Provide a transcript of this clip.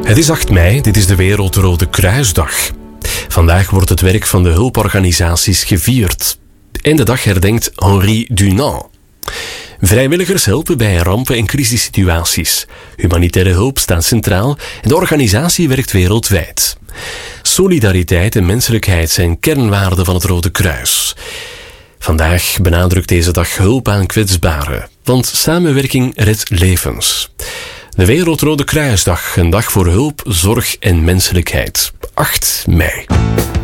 Het is 8 mei, dit is de Wereldrode Kruisdag. Vandaag wordt het werk van de hulporganisaties gevierd. En de dag herdenkt Henri Dunant. Vrijwilligers helpen bij rampen- en crisissituaties. Humanitaire hulp staat centraal en de organisatie werkt wereldwijd. Solidariteit en menselijkheid zijn kernwaarden van het Rode Kruis. Vandaag benadrukt deze dag hulp aan kwetsbaren, want samenwerking redt levens. De Wereldrode Kruisdag, een dag voor hulp, zorg en menselijkheid. 8 mei.